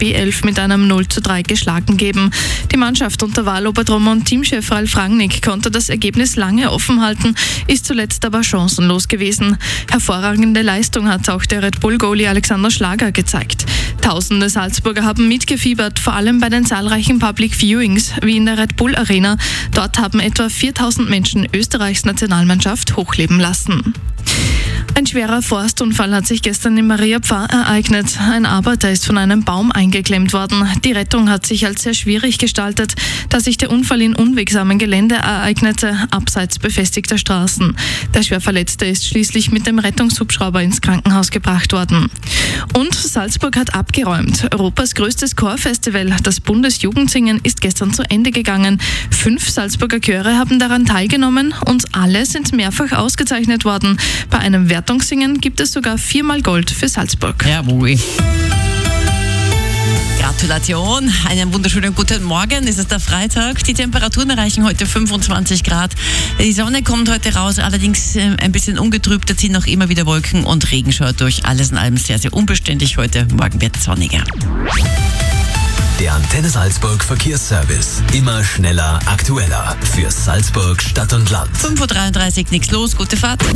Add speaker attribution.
Speaker 1: B11 mit einem 0:3 geschlagen geben. Die Mannschaft unter Wahlobertrum und Teamchef Ralf Rangnick konnte das Ergebnis lange offen halten, ist zuletzt aber chancenlos gewesen. Hervorragende Leistung hat auch der Red Bull-Goalie Alexander Schlager gezeigt. Tausende Salzburger haben mitgefiebert, vor allem bei den zahlreichen Public Viewings, wie in der Red Bull Arena. Dort haben etwa 4000 Menschen Österreichs Nationalmannschaft hochleben lassen. Ein schwerer Forstunfall hat sich gestern in Maria Pfarr ereignet. Ein Arbeiter ist von einem Baum eingeklemmt worden. Die Rettung hat sich als sehr schwierig gestaltet, da sich der Unfall in unwegsamem Gelände ereignete, abseits befestigter Straßen. Der Schwerverletzte ist schließlich mit dem Rettungshubschrauber ins Krankenhaus gebracht worden. Und Salzburg hat abgeräumt. Europas größtes Chorfestival, das Bundesjugendsingen, ist gestern zu Ende gegangen. 5 Salzburger Chöre haben daran teilgenommen und alle sind mehrfach ausgezeichnet worden. Bei einem Wertungssingen gibt es sogar 4-mal Gold für Salzburg.
Speaker 2: Jawohl. Gratulation, einen wunderschönen guten Morgen. Es ist der Freitag. Die Temperaturen erreichen heute 25 Grad. Die Sonne kommt heute raus, allerdings ein bisschen ungetrübt. Da ziehen noch immer wieder Wolken und Regenschauer durch. Alles in allem sehr, sehr unbeständig heute. Morgen wird es sonniger.
Speaker 3: Der Antenne Salzburg Verkehrsservice. Immer schneller, aktueller. Für Salzburg, Stadt und Land.
Speaker 2: 5:33 Uhr, nichts los. Gute Fahrt.